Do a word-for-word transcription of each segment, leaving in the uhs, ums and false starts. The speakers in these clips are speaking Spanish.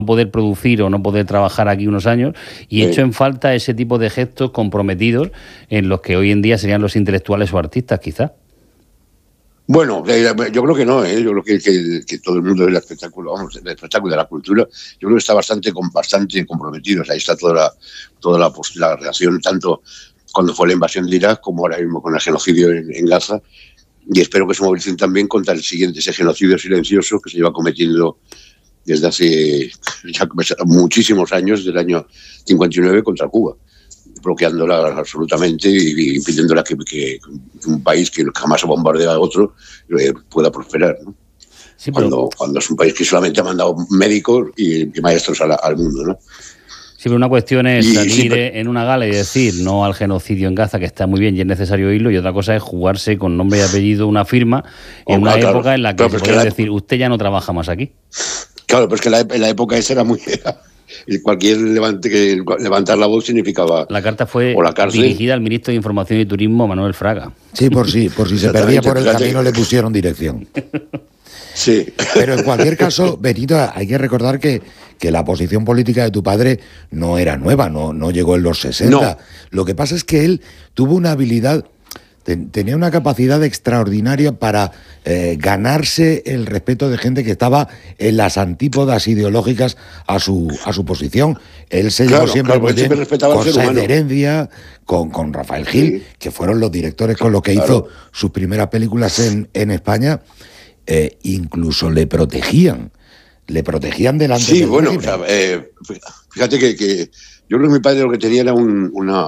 poder producir o no poder trabajar aquí unos años, y sí. Echo en falta ese tipo de gestos comprometidos en los que hoy en día serían los intelectuales o artistas, quizás. Bueno, yo creo que no, ¿eh? Yo creo que, que, que todo el mundo del espectáculo, vamos, del espectáculo de la cultura, yo creo que está bastante, bastante comprometido. O sea, ahí está toda la, toda la, pues, la relación, tanto cuando fue la invasión de Irak como ahora mismo con el genocidio en, en Gaza, y espero que se movilicen también contra el siguiente, ese genocidio silencioso que se lleva cometiendo desde hace ya muchísimos años, desde el año cincuenta y nueve, contra Cuba, bloqueándola absolutamente y impidiéndola que, que un país que jamás ha bombardeado a otro eh, pueda prosperar, ¿no? Sí, pero... cuando, cuando es un país que solamente ha mandado médicos y, y maestros a la, al mundo, ¿no? Sí, pero una cuestión es y, salir sí, pero... en una gala y decir no al genocidio en Gaza, que está muy bien y es necesario oírlo, y otra cosa es jugarse con nombre y apellido una firma en oh, una claro, época en la que claro, se podría la... decir usted ya no trabaja más aquí. Claro, pero es que la, en la época esa era muy... cualquier levante que levantar la voz significaba... La carta fue o la cárcel, dirigida al ministro de Información y Turismo, Manuel Fraga. Sí, por sí, por si se perdía por el camino le pusieron dirección. Sí. Pero en cualquier caso, Benito, hay que recordar que, que la posición política de tu padre no era nueva, no, no llegó en los sesenta. No. Lo que pasa es que él tuvo una habilidad... tenía una capacidad extraordinaria para eh, ganarse el respeto de gente que estaba en las antípodas ideológicas a su a su posición. Él se claro, llevó siempre claro, muy bien siempre con Sáenz de Heredia, con, con Rafael Gil, sí. que fueron los directores con los que claro. hizo sus primeras películas en, en España. Eh, incluso le protegían, le protegían delante sí, del bueno, régimen. O sea, eh, fíjate que, que yo creo que mi padre lo que tenía era un, una...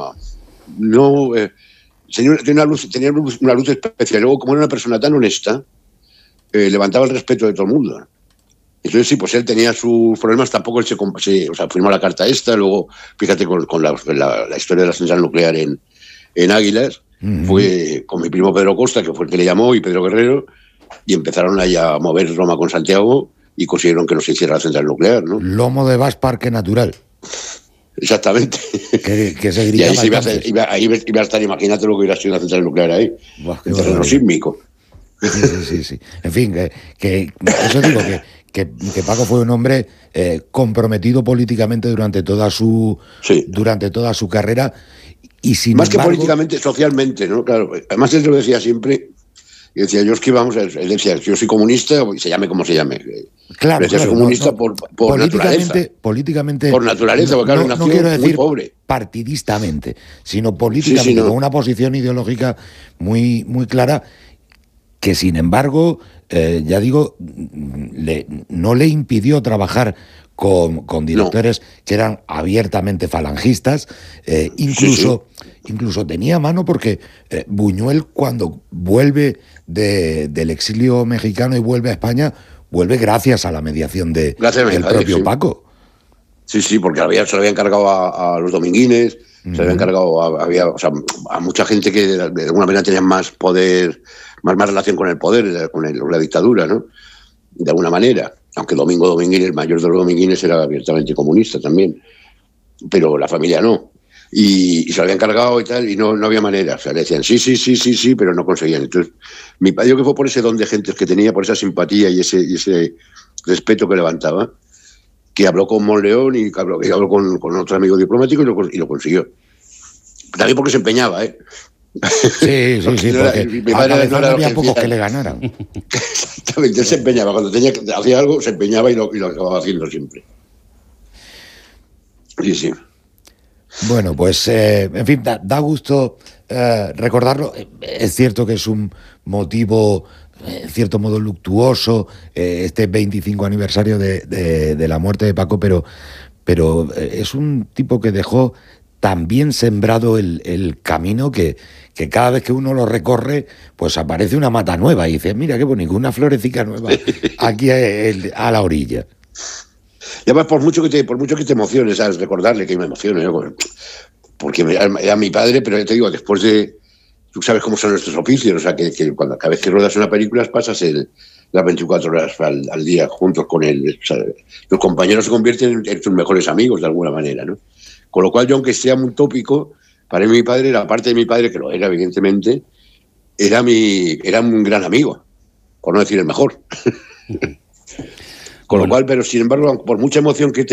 no eh, Tenía una, luz, tenía una luz especial. Luego, como era una persona tan honesta, eh, levantaba el respeto de todo el mundo. Entonces, sí, pues él tenía sus problemas. Tampoco él se, se o sea, firmó la carta esta. Luego, fíjate, con, con la, la, la historia de la central nuclear en, en Águilas, uh-huh. fue con mi primo Pedro Costa, que fue el que le llamó, y Pedro Guerrero, y empezaron ahí a mover Roma con Santiago y consiguieron que no se hiciera la central nuclear, ¿no? Lomo de Vas, Parque Natural. Exactamente. Que, que se y ahí se iba a, hacer, iba, ahí iba a estar, imagínate lo que hubiera sido una central nuclear ahí, Buah, un terreno sísmico. Sí, sí, sí, sí. En fin, que, que eso digo, que, que, que Paco fue un hombre eh, comprometido políticamente durante toda su sí. durante toda su carrera. Y sin Más embargo, que políticamente, socialmente, ¿no? Claro. Además, él lo decía siempre. Y decía, yo es que vamos, él decía, yo soy comunista, y se llame como se llame. Claro, decía, claro, soy comunista no, no, por, por políticamente, naturaleza. Políticamente. Por naturaleza, porque claro, no, nació no quiero decir muy pobre. Partidistamente, sino políticamente, sí, sí, no. con una posición ideológica muy, muy clara, que sin embargo, eh, ya digo, le, no le impidió trabajar con, con directores no. que eran abiertamente falangistas, eh, incluso, sí, sí. incluso tenía mano porque eh, Buñuel, cuando vuelve de, del exilio mexicano y vuelve a España, vuelve gracias a la mediación de, gracias del padre, propio sí. Paco. Sí, sí, porque había, se lo había encargado a, a los dominguines, uh-huh. se lo había encargado a, había, o sea, a mucha gente que de, de alguna manera tenía más poder, más, más relación con el poder, con, el, con la dictadura, ¿no? De alguna manera. Aunque Domingo Dominguines, el mayor de los Dominguines, era abiertamente comunista también. Pero la familia no. Y, y se lo habían encargado y tal, y no, no había manera. O sea, le decían sí, sí, sí, sí, sí, pero no conseguían. Entonces, mi padre, yo creo que fue por ese don de gentes que tenía, por esa simpatía y ese, y ese respeto que levantaba, que habló con Monleón y habló, y habló con, con otro amigo diplomático y lo, y lo consiguió. También porque se empeñaba, ¿eh? Sí, sí, sí, no porque era, mi padre no, no había pocos que le ganaran. Exactamente, él se empeñaba. Cuando tenía, hacía algo, se empeñaba y lo, y lo acababa haciendo siempre. Sí, sí. Bueno, pues, eh, en fin, da, da gusto eh, recordarlo. Es cierto que es un motivo, en cierto modo, luctuoso, eh, este veinticinco aniversario de, de, de la muerte de Paco, pero, pero eh, es un tipo que dejó tan bien sembrado el, el camino que, que cada vez que uno lo recorre, pues aparece una mata nueva y dice, mira qué bonito, una florecita nueva aquí a, a la orilla. Y además, por mucho que te, por mucho que te emociones, ¿sabes? Recordarle que me emociono, ¿no? Porque era, era mi padre, pero te digo, después de... Tú sabes cómo son nuestros oficios, o sea, que, que cuando, cada vez que ruedas una película pasas el, las veinticuatro horas al, al día juntos con él. O sea, los compañeros se convierten en, en tus mejores amigos, de alguna manera, ¿no? Con lo cual, yo, aunque sea muy tópico, para mí mi padre, la parte de mi padre, que lo era, evidentemente, era, mi, era un gran amigo, por no decir el mejor. Con bueno. lo cual, pero sin embargo, por mucha emoción que